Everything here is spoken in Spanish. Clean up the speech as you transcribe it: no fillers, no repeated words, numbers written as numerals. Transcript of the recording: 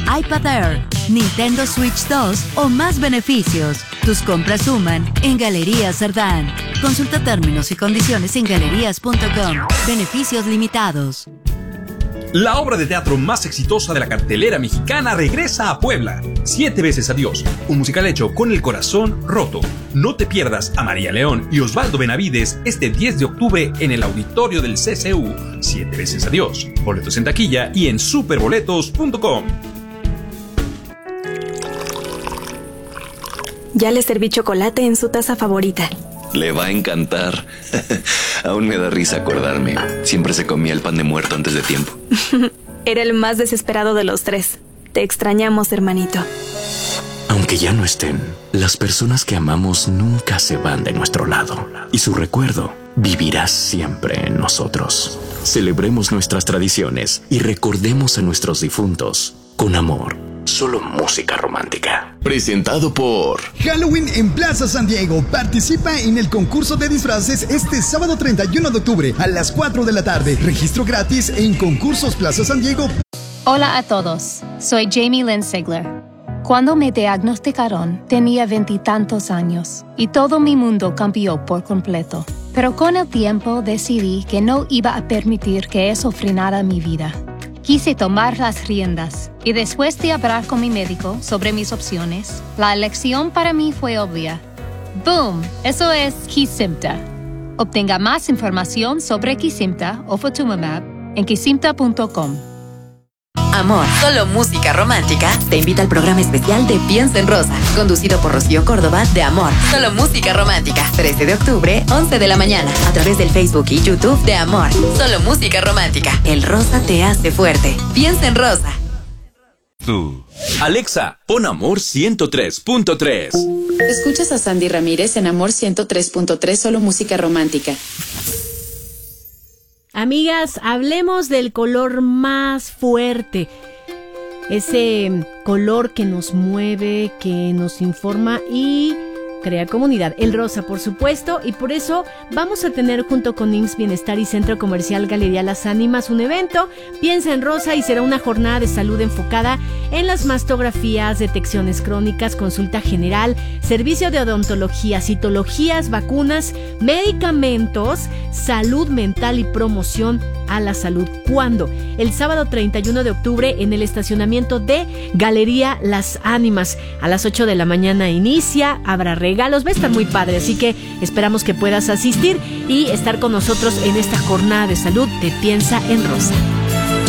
iPad Air, Nintendo Switch 2 o más beneficios. Tus compras suman en Galerías Cerdán. Consulta términos y condiciones en galerías.com. Beneficios limitados. La obra de teatro más exitosa de la cartelera mexicana regresa a Puebla. 7 veces adiós, un musical hecho con el corazón roto. No te pierdas a María León y Osvaldo Benavides este 10 de octubre en el auditorio del CCU. 7 veces adiós. Boletos en taquilla y en superboletos.com. Ya le serví chocolate en su taza favorita. Le va a encantar. Aún me da risa acordarme. Siempre se comía el pan de muerto antes de tiempo. Era el más desesperado de los 3. Te extrañamos, hermanito. Aunque ya no estén, las personas que amamos nunca se van de nuestro lado. Y su recuerdo vivirá siempre en nosotros. Celebremos nuestras tradiciones y recordemos a nuestros difuntos con amor. Solo música romántica. Presentado por Halloween en Plaza San Diego. Participa en el concurso de disfraces este sábado 31 de octubre a las 4 de la tarde. Registro gratis en Concursos Plaza San Diego. Hola a todos, soy Jamie Lynn Sigler. Cuando me diagnosticaron, tenía 20 y tantos años y todo mi mundo cambió por completo. Pero con el tiempo decidí que no iba a permitir que eso frenara mi vida. Quise tomar las riendas y después de hablar con mi médico sobre mis opciones, la elección para mí fue obvia. ¡Boom! Eso es Kesimpta. Obtenga más información sobre Kesimpta o Ofatumumab en kesimpta.com. Amor, solo música romántica, te invita al programa especial de Piensa en Rosa, conducido por Rocío Córdoba de Amor, solo música romántica, 13 de octubre, 11 de la mañana, a través del Facebook y YouTube de Amor, solo música romántica. El rosa te hace fuerte. Piensa en Rosa. Tú. Alexa, pon Amor 103.3. Escuchas a Sandy Ramírez en Amor 103.3, solo música romántica. Amigas, hablemos del color más fuerte, ese color que nos mueve, que nos informa y crea comunidad, el rosa, por supuesto, y por eso vamos a tener junto con IMSS Bienestar y Centro Comercial Galería Las Ánimas un evento, Piensa en Rosa, y será una jornada de salud enfocada en las mastografías, detecciones crónicas, consulta general, servicio de odontología, citologías, vacunas, medicamentos, salud mental y promoción a la salud. ¿Cuándo? El sábado 31 de octubre en el estacionamiento de Galería Las Ánimas. A las 8 de la mañana inicia, habrá regalos, va a estar muy padre, así que esperamos que puedas asistir y estar con nosotros en esta jornada de salud de Piensa en Rosa.